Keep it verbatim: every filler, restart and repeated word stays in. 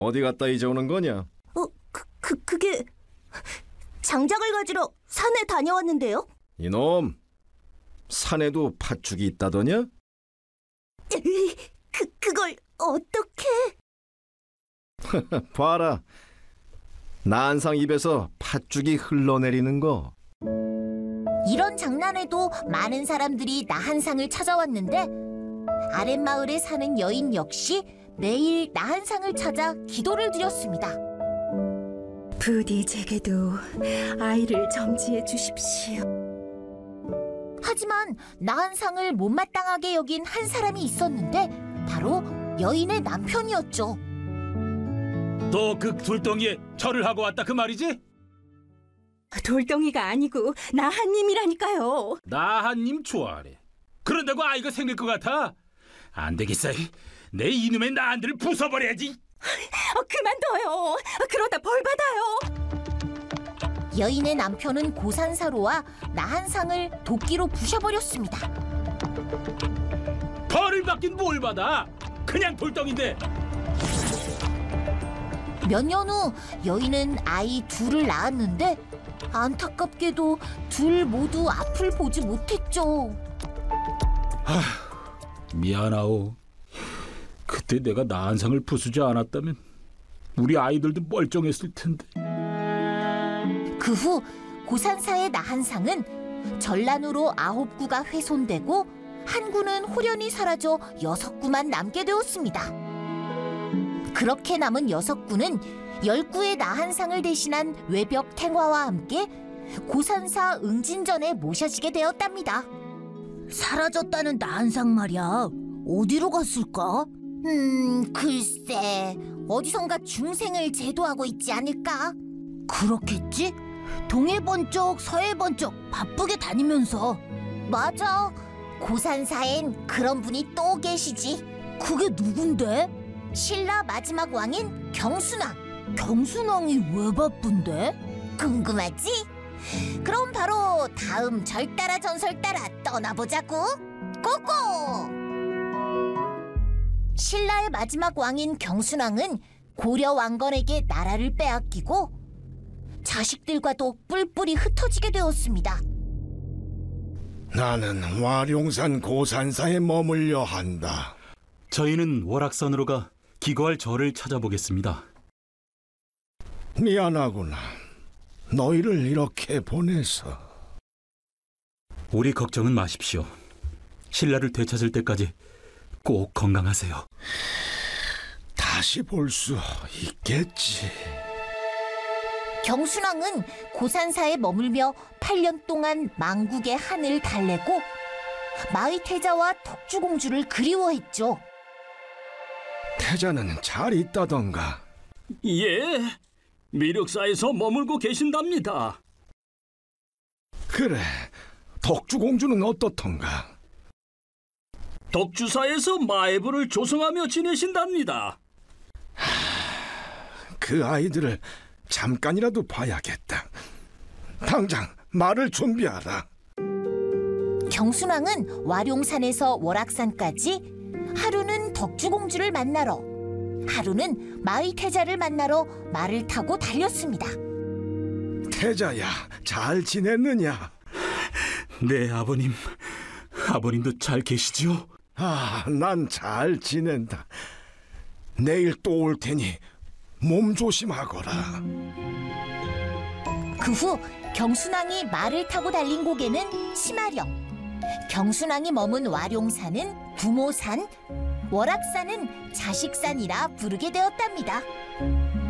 어디 갔다 이제 오는 거냐? 어, 그, 그, 그게 장작을 가지러 산에 다녀왔는데요. 이놈, 산에도 팥죽이 있다더냐? 그, 그걸 어떻게... 봐라, 나한상 입에서 팥죽이 흘러내리는 거. 이런 장난에도 많은 사람들이 나한상을 찾아왔는데 아랫마을에 사는 여인 역시 매일 나한상을 찾아 기도를 드렸습니다. 부디 제게도 아이를 점지해 주십시오. 하지만 나한상을 못마땅하게 여긴 한 사람이 있었는데 바로 여인의 남편이었죠. 너 그 돌덩이에 절을 하고 왔다 그 말이지? 돌덩이가 아니고 나한님이라니까요. 나한님 좋아하래. 그런다고 아이가 생길 것 같아? 안 되겠어. 내 이놈의 나한들을 부숴버려야지. 어, 그만둬요. 그러다 벌 받아요. 여인의 남편은 고산사로와 나한상을 도끼로 부셔버렸습니다. 벌을 받긴 뭘 받아? 그냥 돌덩인데. 몇 년 후 여인은 아이 둘을 낳았는데 안타깝게도 둘 모두 앞을 보지 못했죠. 미안하오. 그때 내가 나한상을 부수지 않았다면 우리 아이들도 멀쩡했을 텐데. 그 후 고산사의 나한상은 전란으로 아홉 구가 훼손되고 한 구는 홀연히 사라져 여섯 구만 남게 되었습니다. 그렇게 남은 여섯 구는 열 구의 나한상을 대신한 외벽 탱화와 함께 고산사 응진전에 모셔지게 되었답니다. 사라졌다는 나한상 말이야. 어디로 갔을까? 음, 글쎄, 어디선가 중생을 제도하고 있지 않을까? 그렇겠지? 동해 번쩍 서해 번쩍 바쁘게 다니면서. 맞아, 고산사엔 그런 분이 또 계시지. 그게 누군데? 신라 마지막 왕인 경순왕. 경순왕이 왜 바쁜데? 궁금하지? 그럼 바로 다음 절 따라 전설 따라 떠나보자고. 고고! 신라의 마지막 왕인 경순왕은 고려 왕건에게 나라를 빼앗기고 자식들과도 뿔뿔이 흩어지게 되었습니다. 나는 와룡산 고산사에 머물려 한다. 저희는 월악산으로 가 기거할 절을 찾아보겠습니다. 미안하구나. 너희를 이렇게 보내서. 우리 걱정은 마십시오. 신라를 되찾을 때까지 꼭 건강하세요. 다시 볼 수 있겠지. 경순왕은 고산사에 머물며 팔 년 동안 망국의 한을 달래고 마의태자와 덕주공주를 그리워했죠. 태자는 잘 있다던가? 예, 미륵사에서 머물고 계신답니다. 그래, 덕주공주는 어떻던가? 덕주사에서 마애부를 조성하며 지내신답니다. 그 아이들을 잠깐이라도 봐야겠다. 당장 말을 준비하라. 경순왕은 와룡산에서 월악산까지 하루는 덕주공주를 만나러, 하루는 마의태자를 만나러 말을 타고 달렸습니다. 태자야, 잘 지냈느냐? 네, 아버님. 아버님도 잘 계시지요? 아, 난 잘 지낸다. 내일 또 올 테니 몸 조심하거라. 그 후 경순왕이 말을 타고 달린 곳에는 심아령, 경순왕이 머문 와룡산은 부모산, 월악산은 자식산이라 부르게 되었답니다.